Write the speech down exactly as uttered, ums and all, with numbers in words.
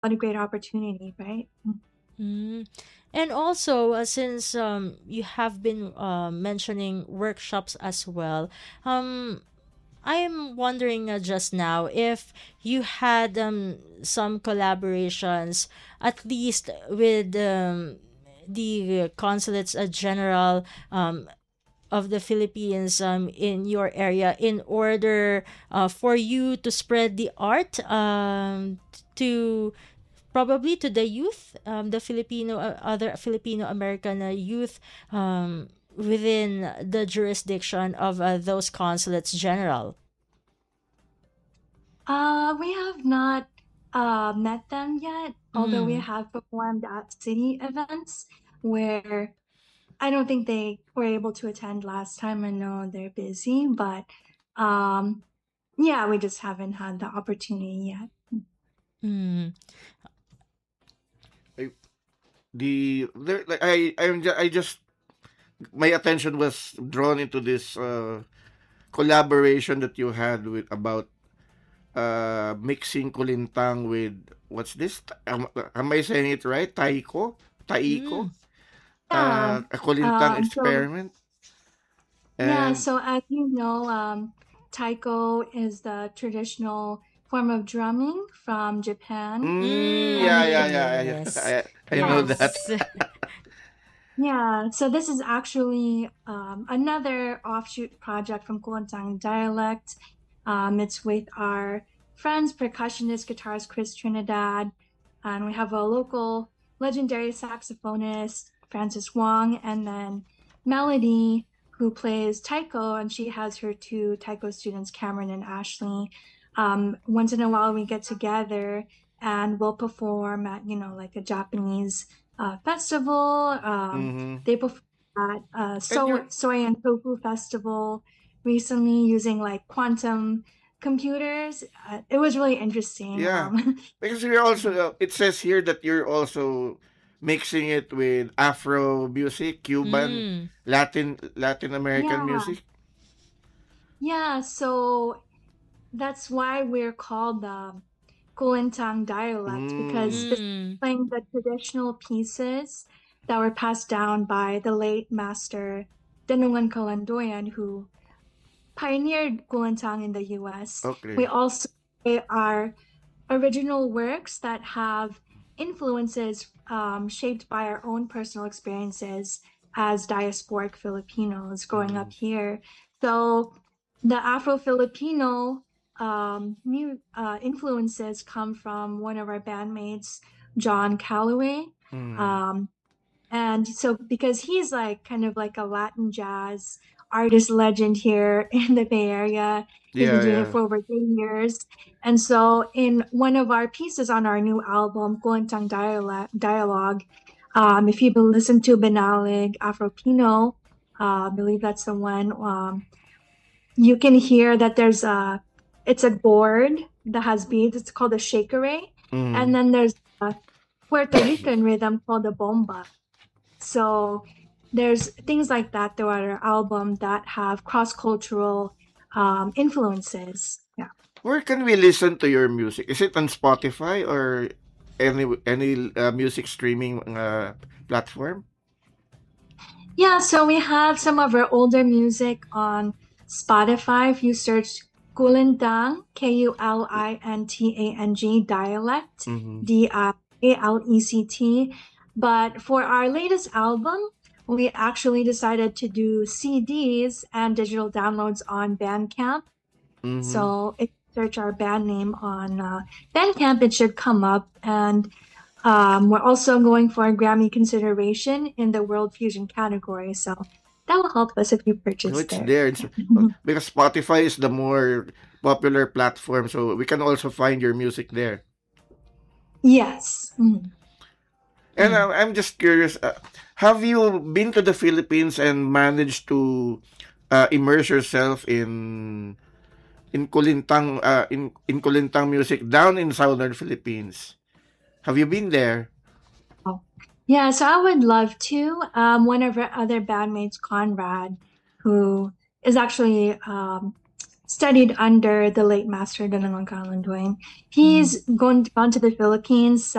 what a great opportunity, right? Mm. And also, uh, since um you have been uh, mentioning workshops as well, um I am wondering uh, just now if you had um some collaborations at least with um the consulates uh, general um of the Philippines um in your area in order uh, for you to spread the art um to probably to the youth, um, the Filipino, uh, other Filipino American uh, youth um, within the jurisdiction of uh, those consulates general. Uh, we have not uh, met them yet, although we Mm. have performed at city events where I don't think they were able to attend last time. I know they're busy, but um, yeah, we just haven't had the opportunity yet. Mm. I, the there like I I'm ju- I just my attention was drawn into this uh, collaboration that you had with about uh, mixing kulintang with what's this? Am, am I saying it right? Taiko, taiko, Mm. Yeah. uh, a kulintang Um, so experiment, yeah, and so as you know, um, taiko is the traditional form of drumming from Japan. mm, yeah, And yeah, Mm. yeah, Yes. I, I I know that. Yes. yeah, so this is actually um, another offshoot project from Kuantang Dialect. Um, it's with our friends, percussionist, guitarist Chris Trinidad, and we have a local legendary saxophonist, Francis Wong, and then Melody, who plays taiko, and she has her two taiko students, Cameron and Ashley. Um, once in a while, we get together and we'll perform at, you know, like a Japanese uh, festival. Um, Mm-hmm. they performed at uh, And Soy, you're Soy and Tofu Festival recently using like quantum computers. Uh, it was really interesting. yeah, Um, because you're also uh, it says here that you're also mixing it with Afro music, Cuban, Mm. Latin Latin American yeah, music. yeah. So that's why we're called the Kuentang dialect because Mm. this is Mm. playing the traditional pieces that were passed down by the late master Denungan Kalandoyan, who pioneered Kuentang in the U S. We Okay. also play our original works that have influences um, shaped by our own personal experiences as diasporic Filipinos growing Mm. up here. So the Afro-Filipino um, mu- uh, influences come from one of our bandmates, John Calloway. Mm. Um, and so, because he's like kind of like a Latin jazz artist legend here in the Bay Area, he's been Yeah, doing it yeah. for over three years. And so, in one of our pieces on our new album, Kuentang Dialogue, Dialogue um, if you listen to Benalig Afropino, uh, I believe that's the one, um, you can hear that there's a, it's a board that has beats. It's called a shakere. And Mm. then there's a Puerto Rican rhythm called the bomba. So there's things like that throughout our album that have cross-cultural um, influences. Yeah. Where can we listen to your music? Is it on Spotify or any any uh, music streaming uh, platform? Yeah, so we have some of our older music on Spotify. If you search Kulintang, K U L I N T A N G, dialect, Mm-hmm. D I A L E C T. But for our latest album, we actually decided to do C Ds and digital downloads on Bandcamp. Mm-hmm. So if you search our band name on uh, Bandcamp, it should come up. And um, we're also going for a Grammy consideration in the World Fusion category. So that will help us if you So purchase it's there. there. It's, uh, because Spotify is the more popular platform, so we can also find your music there. Yes. Mhm. And Mm. uh, I'm just curious, uh, have you been to the Philippines and managed to uh, immerse yourself in in Kulintang uh, in in Kulintang music down in southern Philippines? Have you been there? Oh. Yeah, so I would love to. Um, one of our other bandmates, Conrad, who is actually um, studied under the late master Dalangon Calanduane. He's gone gone to the Philippines